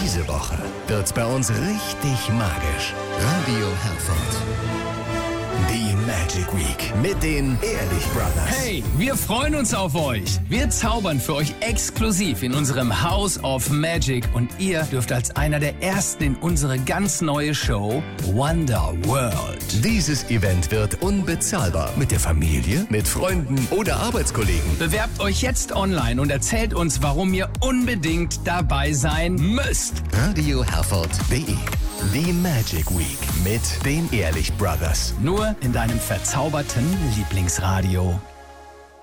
Diese Woche wird's bei uns richtig magisch. Radio Herford. Die Magic Week mit den Ehrlich Brothers. Hey, wir freuen uns auf euch. Wir zaubern für euch exklusiv in unserem House of Magic und ihr dürft als einer der Ersten in unsere ganz neue Show Wonder World. Dieses Event wird unbezahlbar. Mit der Familie, mit Freunden oder Arbeitskollegen. Bewerbt euch jetzt online und erzählt uns, warum ihr unbedingt dabei sein müsst. RadioHerford.de. Die Magic Week mit den Ehrlich Brothers. Nur in deinem verzauberten Lieblingsradio.